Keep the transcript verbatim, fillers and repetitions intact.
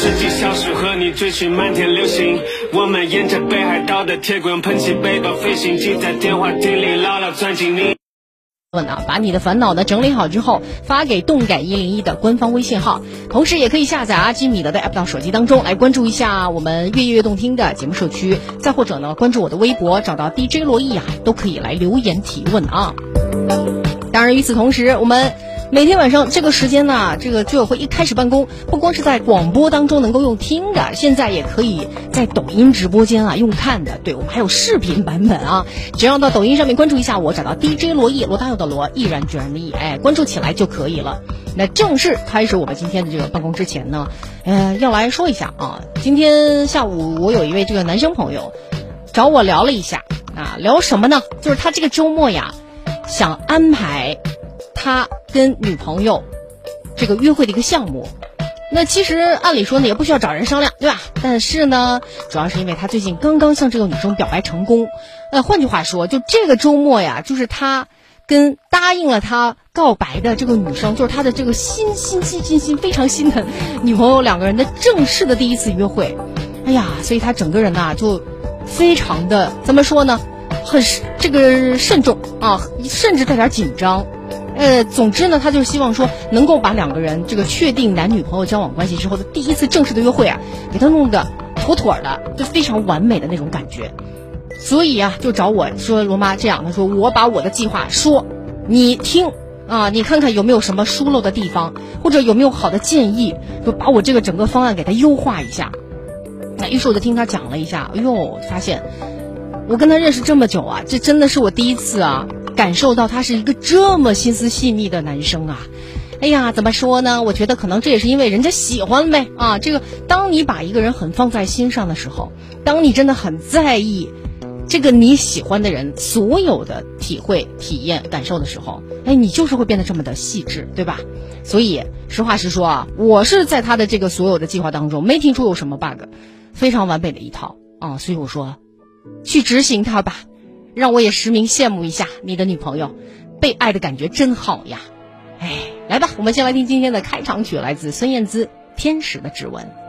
世纪消失和你追寻漫天流星，我们沿着北海道的铁轨喷气背包飞行，记在电话亭里牢牢钻进你。 把你的烦恼呢整理好之后发给动感一零一的官方微信号，同时也可以下载阿基米德的 app 到手机当中来关注一下我们越夜越动听的节目社区，再或者呢关注我的微博找到 D J 罗毅啊，都可以来留言提问啊。当然与此同时，我们每天晚上这个时间呢，这个居委会一开始办公，不光是在广播当中能够用听的，现在也可以在抖音直播间啊用看的。对，我们还有视频版本啊，只要到抖音上面关注一下我，找到 D J 罗毅，罗大佑的罗，毅然决然的毅，哎，关注起来就可以了。那正式开始我们今天的这个办公之前呢，呃，要来说一下啊，今天下午我有一位这个男生朋友找我聊了一下啊，聊什么呢？就是他这个周末呀，想安排他跟女朋友这个约会的一个项目。那其实按理说呢也不需要找人商量，对吧？但是呢主要是因为他最近刚刚向这个女生表白成功，呃，换句话说，就这个周末呀，就是他跟答应了他告白的这个女生，就是他的这个新新新新新非常新的女朋友，两个人的正式的第一次约会。哎呀，所以他整个人呐就非常的怎么说呢，很这个慎重啊，甚至带点紧张。呃，总之呢，他就希望说能够把两个人这个确定男女朋友交往关系之后的第一次正式的约会啊，给他弄得妥妥的，就非常完美的那种感觉。所以啊，就找我说罗妈这样，他说我把我的计划说，你听啊，你看看有没有什么疏漏的地方，或者有没有好的建议，就把我这个整个方案给他优化一下。那于是我就听他讲了一下，哎呦，发现我跟他认识这么久啊，这真的是我第一次啊感受到他是一个这么心思细腻的男生啊。哎呀，怎么说呢，我觉得可能这也是因为人家喜欢呗啊。这个当你把一个人很放在心上的时候，当你真的很在意这个你喜欢的人所有的体会体验感受的时候，哎，你就是会变得这么的细致，对吧？所以实话实说啊，我是在他的这个所有的计划当中没听出有什么 bug， 非常完美的一套啊。所以我说去执行它吧，让我也实名羡慕一下你的女朋友，被爱的感觉真好呀。哎，来吧，我们先来听今天的开场曲，来自孙燕姿《天使的指纹》。